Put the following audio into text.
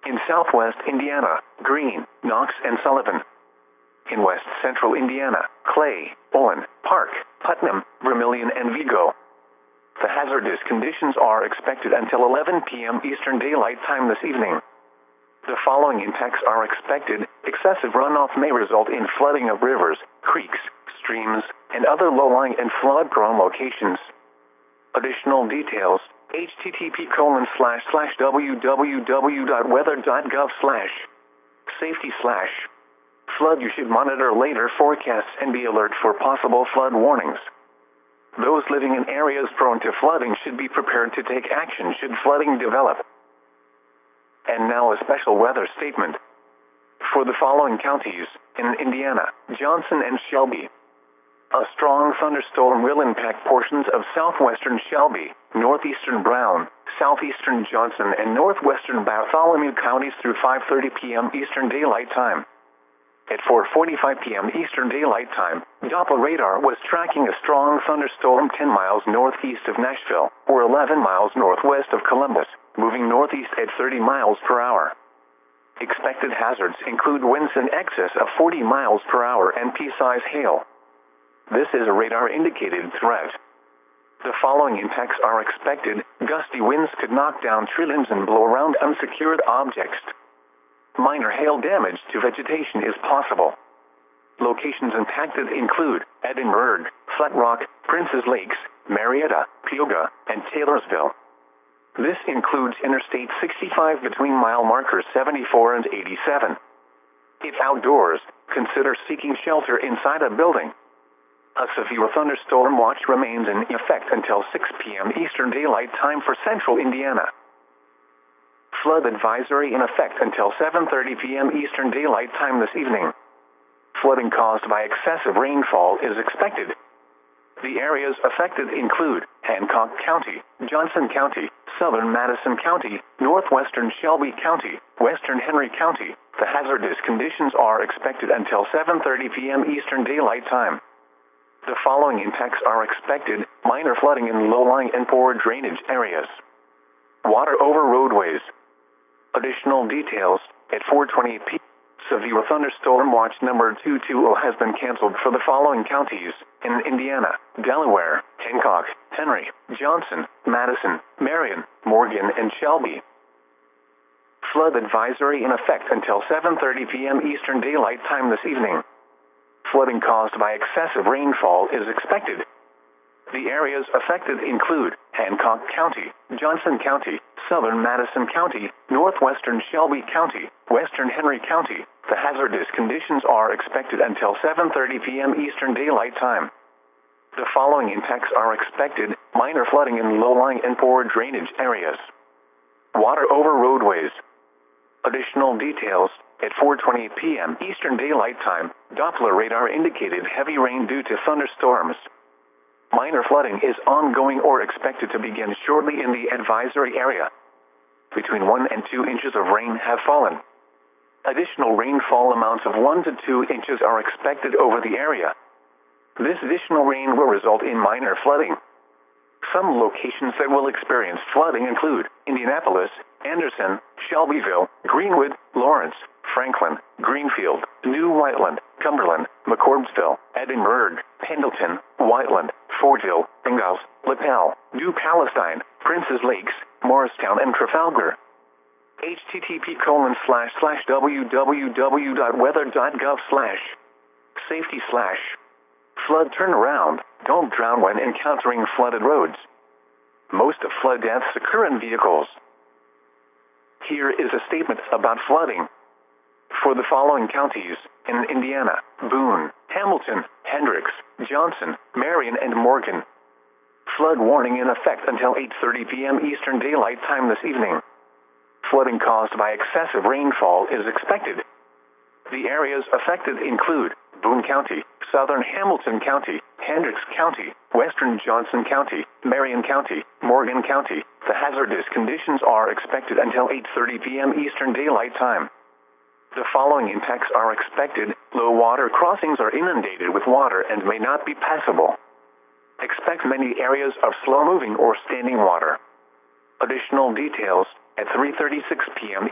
In southwest Indiana, Greene, Knox, and Sullivan. In west central Indiana, Clay, Owen, Park, Putnam, Vermilion, and Vigo. The hazardous conditions are expected until 11 p.m. Eastern Daylight Time this evening. The following impacts are expected. Excessive runoff may result in flooding of rivers, creeks, streams, and other low-lying and flood-prone locations. Additional details: http://www.weather.gov/safety/ flood. You should monitor later forecasts and be alert for possible flood warnings. Those living in areas prone to flooding should be prepared to take action should flooding develop. And now a special weather statement. For the following counties, in Indiana, Johnson and Shelby. A strong thunderstorm will impact portions of southwestern Shelby, northeastern Brown, southeastern Johnson, and northwestern Bartholomew counties through 5:30 p.m. Eastern Daylight Time. At 4:45 p.m. Eastern Daylight Time, Doppler radar was tracking a strong thunderstorm 10 miles northeast of Nashville, or 11 miles northwest of Columbus, moving northeast at 30 miles per hour. Expected hazards include winds in excess of 40 miles per hour and pea-size hail. This is a radar-indicated threat. The following impacts are expected. Gusty winds could knock down tree limbs and blow around unsecured objects. Minor hail damage to vegetation is possible. Locations impacted include Edinburgh, Flat Rock, Princes Lakes, Marietta, Peoga, and Taylorsville. This includes Interstate 65 between mile markers 74 and 87. If outdoors, consider seeking shelter inside a building. A severe thunderstorm watch remains in effect until 6 p.m. Eastern Daylight Time for central Indiana. Flood advisory in effect until 7:30 p.m. Eastern Daylight Time this evening. Flooding caused by excessive rainfall is expected. The areas affected include Hancock County, Johnson County, southern Madison County, northwestern Shelby County, western Henry County. The hazardous conditions are expected until 7:30 p.m. Eastern Daylight Time. The following impacts are expected: minor flooding in low-lying and poor drainage areas. Water over roadways. Additional details: at 4:20 p.m. Severe thunderstorm watch number 220 has been canceled for the following counties: in Indiana, Delaware, Hancock, Henry, Johnson, Madison, Marion, Morgan, and Shelby. Flood advisory in effect until 7:30 p.m. Eastern Daylight Time this evening. Flooding caused by excessive rainfall is expected. The areas affected include Hancock County, Johnson County, southern Madison County, northwestern Shelby County, western Henry County. The hazardous conditions are expected until 7:30 p.m. Eastern Daylight Time. The following impacts are expected: minor flooding in low-lying and poor drainage areas. Water over roadways. Additional details: at 4:20 p.m. Eastern Daylight Time, Doppler radar indicated heavy rain due to thunderstorms. Minor flooding is ongoing or expected to begin shortly in the advisory area. Between 1 and 2 inches of rain have fallen. Additional rainfall amounts of 1 to 2 inches are expected over the area. This additional rain will result in minor flooding. Some locations that will experience flooding include Indianapolis, Anderson, Shelbyville, Greenwood, Lawrence, Franklin, Greenfield, New Whiteland, Cumberland, McCordsville, Edinburgh, Pendleton, Whiteland, Fordville, Ingalls, Lapel, New Palestine, Princes Lakes, Morristown, and Trafalgar. http://www.weather.gov/safety/ flood turnaround. Don't drown when encountering flooded roads. Most of flood deaths occur in vehicles. Here is a statement about flooding. For the following counties, in Indiana, Boone, Hamilton, Hendricks, Johnson, Marion, and Morgan. Flood warning in effect until 8:30 p.m. Eastern Daylight Time this evening. Flooding caused by excessive rainfall is expected. The areas affected include Boone County, southern Hamilton County, Hendricks County, western Johnson County, Marion County, Morgan County. The hazardous conditions are expected until 8:30 p.m. Eastern Daylight Time. The following impacts are expected: low water crossings are inundated with water and may not be passable. Expect many areas of slow-moving or standing water. Additional details: at 3:36 p.m.